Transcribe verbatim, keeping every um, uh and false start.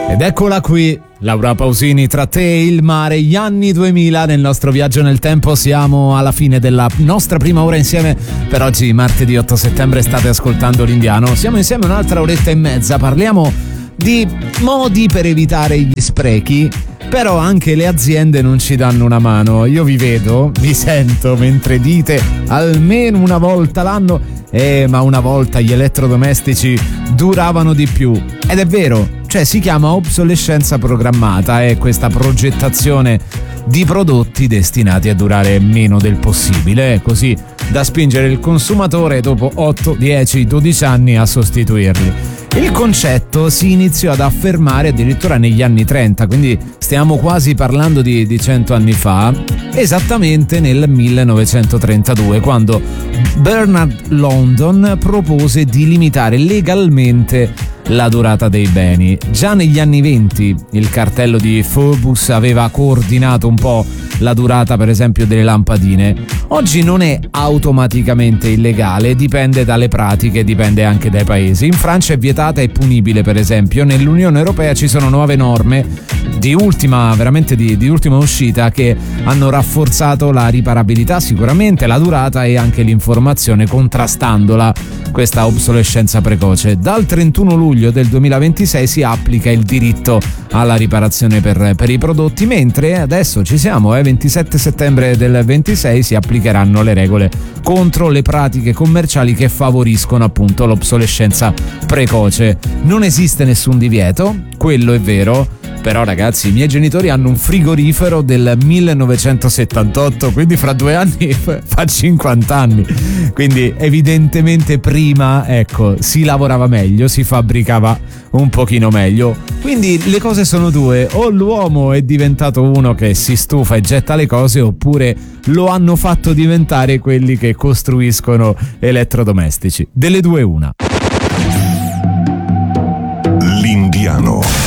Ed eccola qui, Laura Pausini, tra te e il mare, gli anni duemila. Nel nostro viaggio nel tempo siamo alla fine della nostra prima ora insieme. Per oggi, martedì otto settembre, state ascoltando l'Indiano. Siamo insieme un'altra oretta e mezza, parliamo di modi per evitare gli sprechi. Però anche le aziende non ci danno una mano. Io vi vedo, vi sento mentre dite almeno una volta l'anno: eh, ma una volta gli elettrodomestici duravano di più. Ed è vero, cioè si chiama obsolescenza programmata, è questa progettazione di prodotti destinati a durare meno del possibile, così da spingere il consumatore dopo otto, dieci, dodici anni a sostituirli. Il concetto si iniziò ad affermare addirittura negli anni trenta, quindi stiamo quasi parlando di, di cento anni fa, esattamente nel millenovecentotrentadue, quando Bernard London propose di limitare legalmente la durata dei beni. Già negli anni venti il cartello di Phobos aveva coordinato un po' la durata, per esempio, delle lampadine. Oggi non è automaticamente illegale, dipende dalle pratiche, dipende anche dai paesi. In Francia è vietata e punibile, per esempio. Nell'Unione Europea ci sono nuove norme di ultima, veramente di, di ultima uscita, che hanno rafforzato la riparabilità, sicuramente la durata e anche l'informazione, contrastandola, questa obsolescenza precoce. Dal trentuno luglio del duemilaventisei si applica il diritto alla riparazione per, per i prodotti, mentre adesso ci siamo, eh, ventisette settembre del ventisei si applicheranno le regole contro le pratiche commerciali che favoriscono appunto l'obsolescenza precoce. Non esiste nessun divieto, quello è vero. Però ragazzi, i miei genitori hanno un frigorifero del millenovecentosettantotto, quindi fra due anni fa cinquanta anni. Quindi evidentemente prima, ecco, si lavorava meglio, si fabbricava un pochino meglio. Quindi le cose sono due: o l'uomo è diventato uno che si stufa e getta le cose, oppure lo hanno fatto diventare quelli che costruiscono elettrodomestici. Delle due una. L'Indiano.